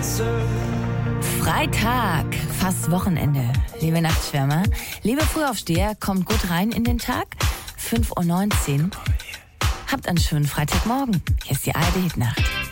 Freitag, fast Wochenende. Liebe Nachtschwärmer, liebe Frühaufsteher, kommt gut rein in den Tag. 5:19 Uhr. Habt einen schönen Freitagmorgen. Hier ist die ARD Hitnacht.